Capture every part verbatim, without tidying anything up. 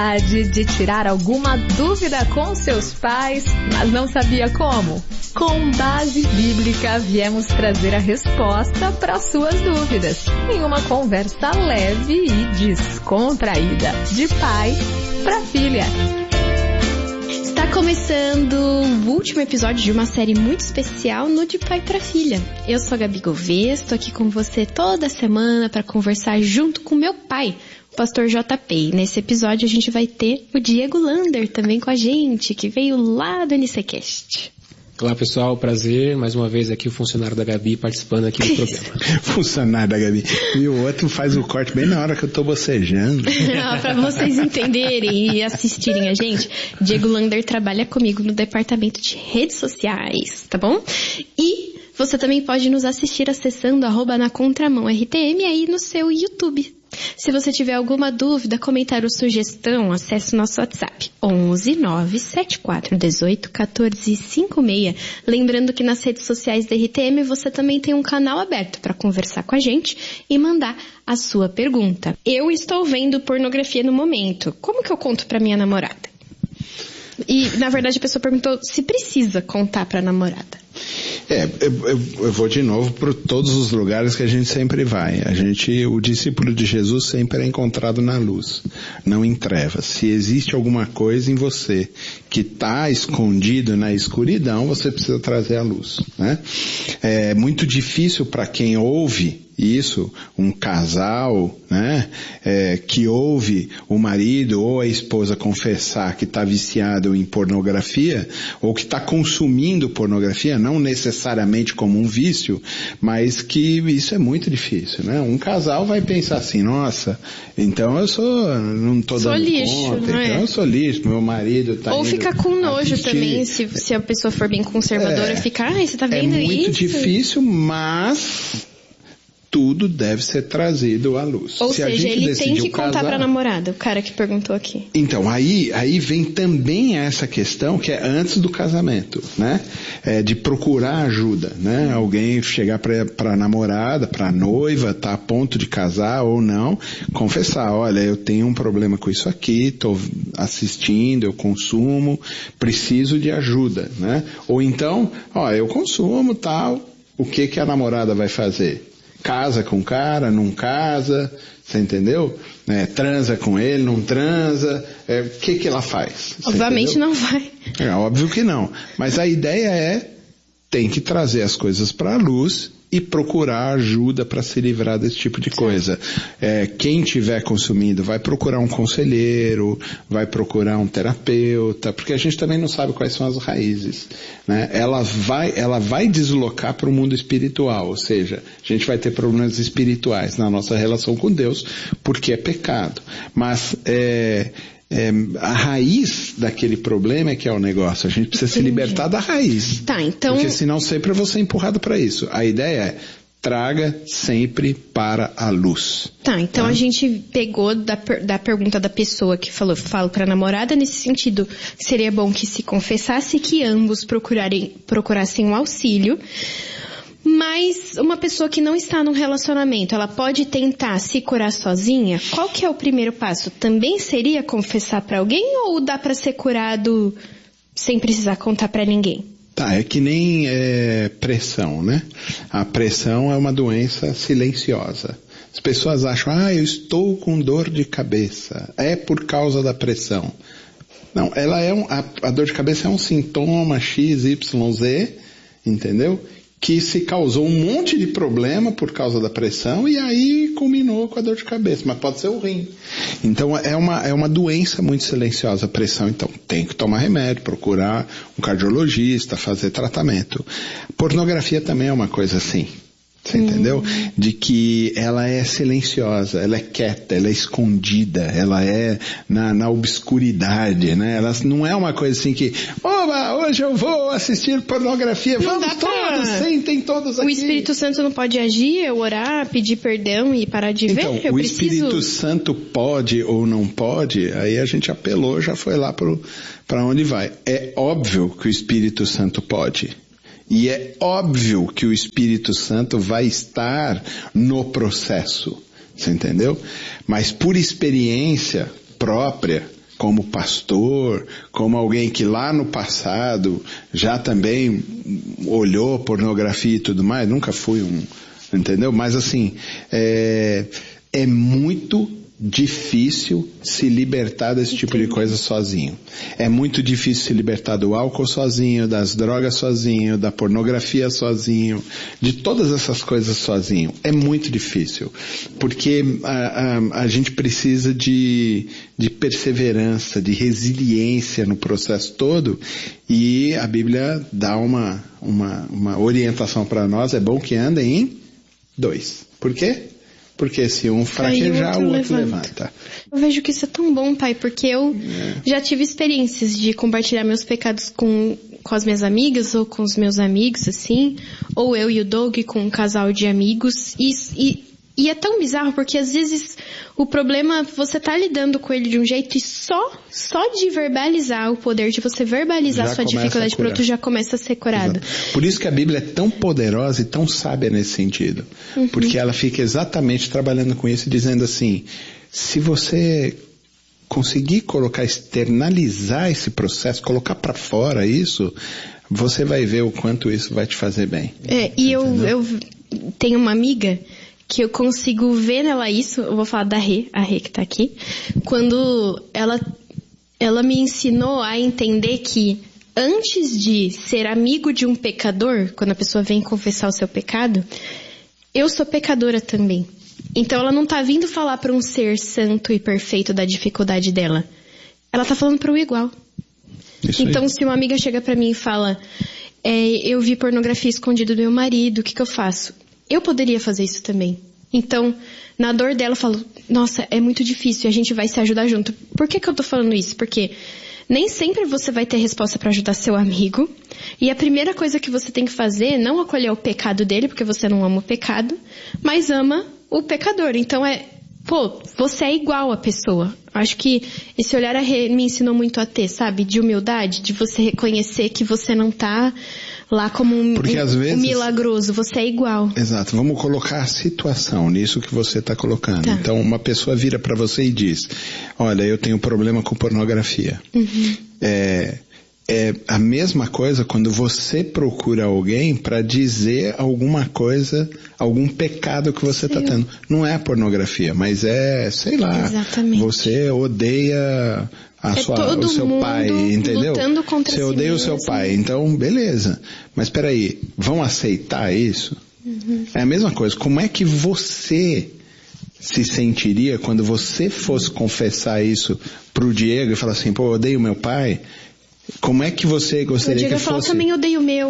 necessidade de tirar alguma dúvida com seus pais, mas não sabia como? Com Base Bíblica, viemos trazer a resposta para suas dúvidas, em uma conversa leve e descontraída, de pai para filha. Está começando o último episódio de uma série muito especial no De Pai para Filha. Eu sou a Gabi Gouveia, estou aqui com você toda semana para conversar junto com meu pai, o pastor J P. E nesse episódio a gente vai ter o Diego Lander também com a gente, que veio lá do NCCast. Olá pessoal, prazer, mais uma vez aqui o funcionário da Gabi participando aqui do programa. Funcionário da Gabi. E o outro faz o corte bem na hora que eu tô bocejando. Não, pra vocês entenderem e assistirem a gente, Diego Lander trabalha comigo no departamento de redes sociais, tá bom? E você também pode nos assistir acessando arroba na contramão R T M aí no seu YouTube. Se você tiver alguma dúvida, comentário ou sugestão, acesse o nosso WhatsApp onze nove sete quatro um oito um quatro cinco seis. Lembrando que nas redes sociais da R T M você também tem um canal aberto para conversar com a gente e mandar a sua pergunta. Eu estou vendo pornografia no momento. Como que eu conto para minha namorada? E, na verdade, a pessoa perguntou se precisa contar para a namorada. É, eu, eu, eu vou de novo para todos os lugares que a gente sempre vai. A gente, o discípulo de Jesus sempre é encontrado na luz, não em trevas. Se existe alguma coisa em você que está escondido na escuridão, você precisa trazer a luz, né? É muito difícil para quem ouve isso, um casal, né, é, que ouve o marido ou a esposa confessar que está viciado em pornografia, ou que está consumindo pornografia, não necessariamente como um vício, mas que isso é muito difícil, né? Um casal vai pensar assim, nossa, então eu sou, não estou dando lixo, conta, não é? então eu sou lixo, meu marido está Ou indo fica com nojo assistir. Também, se, se a pessoa for bem conservadora, É, fica, ai, você tá vendo isso? É muito isso? difícil, mas tudo deve ser trazido à luz. Ou Se seja, ele tem que casar, contar pra namorada, o cara que perguntou aqui. Então, aí, aí vem também essa questão que é antes do casamento, né? É, de procurar ajuda, né? Alguém chegar pra, pra namorada, pra noiva, tá a ponto de casar ou não, confessar, olha, eu tenho um problema com isso aqui, tô assistindo, eu consumo, preciso de ajuda, né? Ou então, ó, eu consumo tal, o que que a namorada vai fazer? Casa com o cara, não casa, você entendeu? É, transa com ele, não transa, é, o que que ela faz? Obviamente não vai. É, óbvio que não. Mas a ideia é, tem que trazer as coisas para a luz e procurar ajuda para se livrar desse tipo de coisa. É, quem estiver consumindo vai procurar um conselheiro, vai procurar um terapeuta, porque a gente também não sabe quais são as raízes, né? Ela vai, ela vai deslocar para o mundo espiritual, ou seja, a gente vai ter problemas espirituais na nossa relação com Deus, porque é pecado. Mas, é, É, a raiz daquele problema é que é o negócio. A gente precisa Entendi. se libertar da raiz. Tá, então... Porque senão sempre você é empurrado para isso. A ideia é, traga sempre para a luz. Tá, então tá? A gente pegou da, da pergunta da pessoa que falou, falo para a namorada, nesse sentido, seria bom que se confessasse, que ambos procurarem, procurassem um auxílio. Mas uma pessoa que não está num relacionamento, ela pode tentar se curar sozinha? Qual que é o primeiro passo? Também seria confessar para alguém ou dá para ser curado sem precisar contar para ninguém? Tá, é que nem é, pressão, né? A pressão é uma doença silenciosa. As pessoas acham, ah, eu estou com dor de cabeça. É por causa da pressão. Não, ela é um, a, a dor de cabeça é um sintoma X Y Z, entendeu? Que se causou um monte de problema por causa da pressão e aí culminou com a dor de cabeça, mas pode ser o rim. Então é uma, é uma doença muito silenciosa a pressão, então tem que tomar remédio, procurar um cardiologista, fazer tratamento. Pornografia também é uma coisa assim. Você entendeu? De que ela é silenciosa, ela é quieta, ela é escondida, ela é na, na obscuridade, né? Ela não é uma coisa assim que, oba, hoje eu vou assistir pornografia, não vamos todos, pra... sentem todos aqui. O Espírito Santo não pode agir, eu orar, pedir perdão e parar de então, ver? Eu o preciso... Espírito Santo pode ou não pode, aí a gente apelou, já foi lá para onde vai. É óbvio que o Espírito Santo pode. E é óbvio que o Espírito Santo vai estar no processo, você entendeu? Mas por experiência própria, como pastor, como alguém que lá no passado já também olhou pornografia e tudo mais, nunca fui um, entendeu? Mas assim, é, é muito difícil se libertar desse tipo de coisa sozinho. É muito difícil se libertar do álcool sozinho, das drogas sozinho, da pornografia sozinho, de todas essas coisas sozinho. É muito difícil. Porque a, a, a gente precisa de, de perseverança, de resiliência no processo todo, e a Bíblia dá uma, uma, uma orientação para nós. É bom que andem em dois. Por quê? Porque se um fraquejar, o outro levanta. Eu vejo que isso é tão bom, pai, porque eu é. já tive experiências de compartilhar meus pecados com, com as minhas amigas ou com os meus amigos, assim, ou eu e o Doug com um casal de amigos, e, e, e é tão bizarro porque às vezes o problema, você tá lidando com ele de um jeito e só, só de verbalizar, o poder de você verbalizar já sua dificuldade pro outro já começa a ser curado. Exato. Por isso que a Bíblia é tão poderosa e tão sábia nesse sentido. Uhum. Porque ela fica exatamente trabalhando com isso e dizendo assim, se você conseguir colocar, externalizar esse processo, colocar para fora isso, você vai ver o quanto isso vai te fazer bem. É, e eu, eu tenho uma amiga que eu consigo ver nela isso, eu vou falar da Rê, a Rê que tá aqui, quando ela, ela me ensinou a entender que antes de ser amigo de um pecador, quando a pessoa vem confessar o seu pecado, eu sou pecadora também. Então ela não tá vindo falar para um ser santo e perfeito da dificuldade dela. Ela tá falando para o igual. Isso então aí. Se uma amiga chega para mim e fala, é, eu vi pornografia escondida do meu marido, o que que eu faço? Eu poderia fazer isso também. Então, na dor dela, eu falo, nossa, é muito difícil, a gente vai se ajudar junto. Por que que eu tô falando isso? Porque nem sempre você vai ter resposta para ajudar seu amigo. E a primeira coisa que você tem que fazer é não acolher o pecado dele, porque você não ama o pecado, mas ama o pecador. Então é, pô, você é igual à pessoa. Acho que esse olhar a Rê me ensinou muito a ter, sabe? De humildade, de você reconhecer que você não tá lá como um, Porque, um, às vezes, um milagroso, você é igual. Exato, vamos colocar a situação nisso que você está colocando. Tá. Então, uma pessoa vira para você e diz, olha, eu tenho problema com pornografia. Uhum. É, é a mesma coisa quando você procura alguém para dizer alguma coisa, algum pecado que você está tendo. Não é a pornografia, mas é, sei lá, Exatamente. Você odeia a é sua, o seu pai, entendeu? Lutando contra Você odeia si o seu pai, então beleza. Mas peraí, vão aceitar isso? Uhum. É a mesma coisa. Como é que você se sentiria quando você fosse confessar isso pro Diego e falar assim, pô, eu odeio meu pai? Como é que você gostaria que fosse? O Diego falou, também odeio o meu.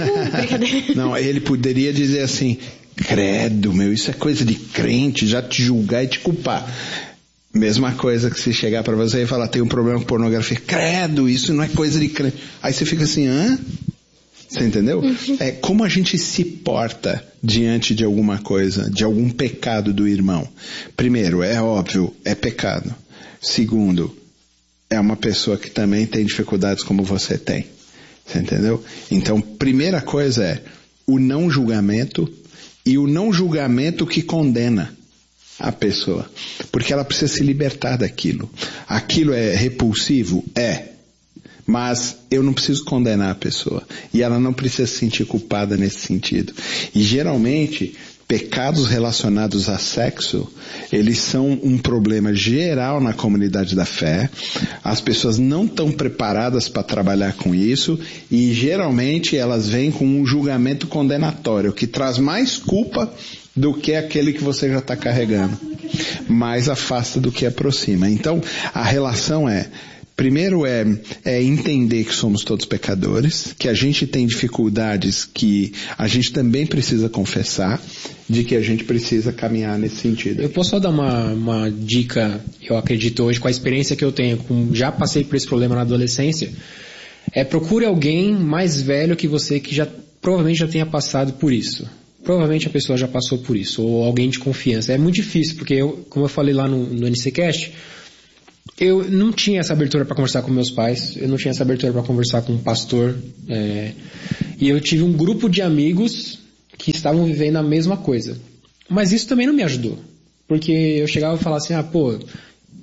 É. Uhum, não, ele poderia dizer assim, credo, meu, isso é coisa de crente, já te julgar e te culpar. Mesma coisa que se chegar para você e falar, tem um problema com pornografia. Credo, isso não é coisa de crente. Aí você fica assim, hã? Você entendeu? Uhum. É como a gente se porta diante de alguma coisa, de algum pecado do irmão. Primeiro, é óbvio, é pecado. Segundo, é uma pessoa que também tem dificuldades como você tem. Você entendeu? Então, primeira coisa é o não julgamento e o não julgamento que condena a pessoa, porque ela precisa se libertar daquilo. Aquilo é repulsivo? É. Mas eu não preciso condenar a pessoa. E ela não precisa se sentir culpada nesse sentido. E geralmente, pecados relacionados a sexo, eles são um problema geral na comunidade da fé. As pessoas não estão preparadas para trabalhar com isso e geralmente elas vêm com um julgamento condenatório, que traz mais culpa do que aquele que você já está carregando. Mais afasta do que aproxima. Então, a relação é, primeiro é, é entender que somos todos pecadores, que a gente tem dificuldades que a gente também precisa confessar, de que a gente precisa caminhar nesse sentido. Eu posso só dar uma, uma dica, eu acredito hoje, com a experiência que eu tenho, com, já passei por esse problema na adolescência, é procure alguém mais velho que você que já provavelmente já tenha passado por isso. Provavelmente a pessoa já passou por isso, ou alguém de confiança. É muito difícil, porque eu, como eu falei lá no, no N C Cast, eu não tinha essa abertura para conversar com meus pais, eu não tinha essa abertura para conversar com um pastor, é, e eu tive um grupo de amigos que estavam vivendo a mesma coisa. Mas isso também não me ajudou, porque eu chegava e falava assim, ah, pô,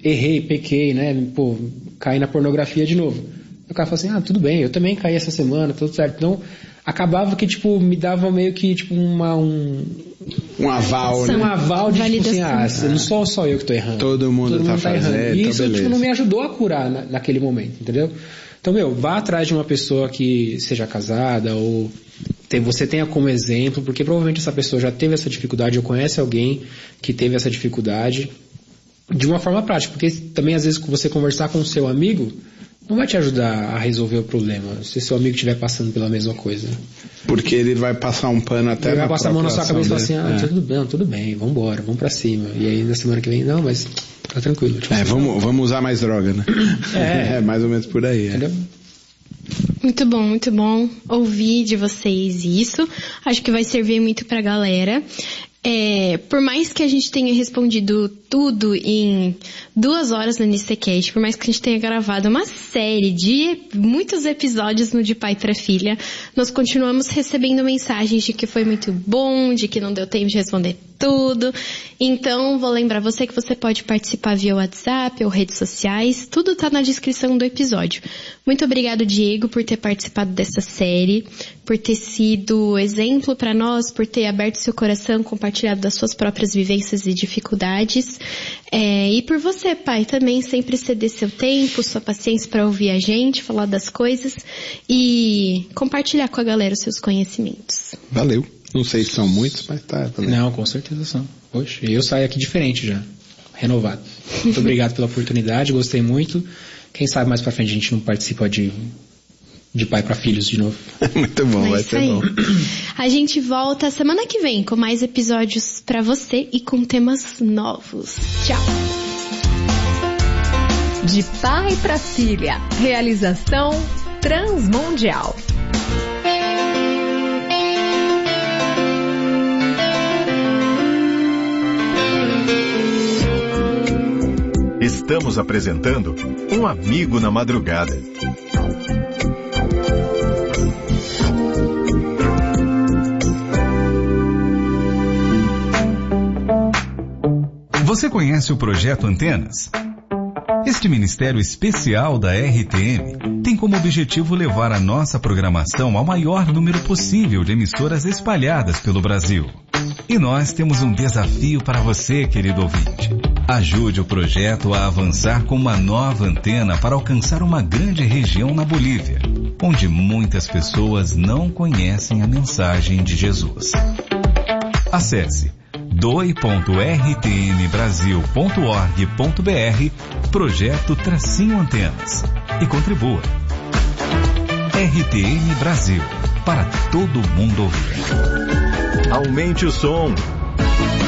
errei, pequei, né? Pô, caí na pornografia de novo. O cara fala assim, ah, tudo bem, eu também caí essa semana, tudo certo. Então, acabava que, tipo, me dava meio que, tipo, uma, um... Um aval, né? Um aval de, tipo assim, ah, ah, não sou só eu que tô errando. Todo mundo, todo mundo tá, tá fazendo, errando. E então isso, beleza. tipo, não me ajudou a curar na, naquele momento, entendeu? Então, meu, vá atrás de uma pessoa que seja casada ou tem, você tenha como exemplo, porque provavelmente essa pessoa já teve essa dificuldade ou conhece alguém que teve essa dificuldade de uma forma prática, porque também às vezes você conversar com o seu amigo não vai te ajudar a resolver o problema, se seu amigo estiver passando pela mesma coisa. Porque ele vai passar um pano até ele vai passar a mão na sua cabeça e falar assim, ah, é. tudo bem, tudo bem, vamos embora, vamos pra cima. E aí na semana que vem, não, mas tá tranquilo. Tipo, é, assim, vamos, vamos usar mais droga, né? É, é mais ou menos por aí. É. Muito bom, muito bom ouvir de vocês isso. Acho que vai servir muito pra galera. É, por mais que a gente tenha respondido tudo em duas horas no NiceCast, por mais que a gente tenha gravado uma série de muitos episódios no De Pai para Filha, nós continuamos recebendo mensagens de que foi muito bom, de que não deu tempo de responder tudo. Então, vou lembrar você que você pode participar via WhatsApp ou redes sociais, tudo tá na descrição do episódio. Muito obrigado, Diego, por ter participado dessa série, por ter sido exemplo para nós, por ter aberto seu coração, compartilhado das suas próprias vivências e dificuldades. É, e por você, pai, também sempre ceder seu tempo, sua paciência para ouvir a gente, falar das coisas e compartilhar com a galera os seus conhecimentos. Valeu. Não sei se são muitos, mas tá. Também. Não, com certeza são. Poxa, eu saio aqui diferente já, renovado. Muito obrigado pela oportunidade, gostei muito. Quem sabe mais pra frente a gente não participa de, de pai pra filhos de novo. Muito bom, é vai ser aí. bom. A gente volta semana que vem com mais episódios pra você e com temas novos. Tchau! De pai pra filha. Realização Transmundial. Estamos apresentando Um Amigo na Madrugada. Você conhece o Projeto Antenas? Este ministério especial da R T M tem como objetivo levar a nossa programação ao maior número possível de emissoras espalhadas pelo Brasil. E nós temos um desafio para você, querido ouvinte. Ajude o projeto a avançar com uma nova antena para alcançar uma grande região na Bolívia, onde muitas pessoas não conhecem a mensagem de Jesus. Acesse doe ponto r t m brasil ponto org ponto b r Projeto Tracinho Antenas e contribua. R T M Brasil, para todo mundo ouvir. Aumente o som.